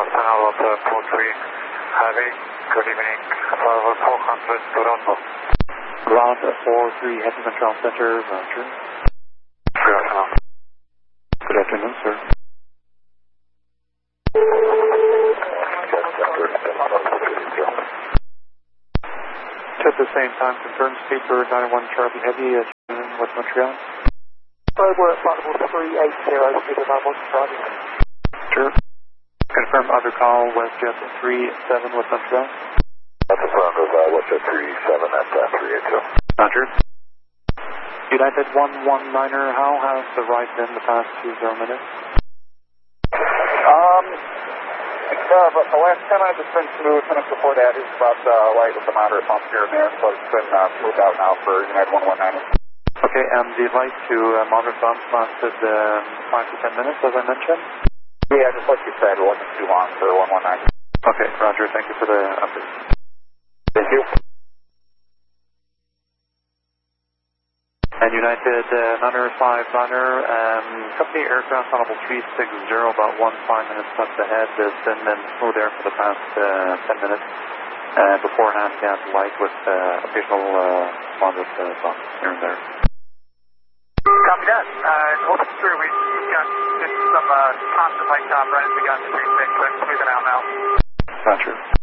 Delta 43 Heavy, good evening, level 400 Toronto. Ground 43 Heavy Control Center, Roger. Good afternoon. Good afternoon, sir. At the same time, confirm speaker 91 Charlie Heavy at West Montreal. We're at level 380, speaker 91 Charlie. Sure. Confirm other call, WestJet 37 West Montreal. That's the front of WestJet 37 at 382. Roger. United 119er, how has the ride been the past 20 minutes? But the last 10 minutes it's been smooth. Minutes before that is about light with the moderate bump here and there, so it's been smoothed out now for United 119er. Okay, and the light to moderate bumps lasted 5 to 10 minutes, as I mentioned? Yeah, just like you said, it wasn't too long for 119. Okay, Roger, thank you for the update. Thank you. And United Nunner 59er, company aircraft on level 360, about 15 minutes left ahead. Has been smooth air for the past 10 minutes before half-gas light with occasional moderate bumps here and there. Copy that. Looking through, we've got just some constant light top right as we got to 36, but smoothing out now. Roger.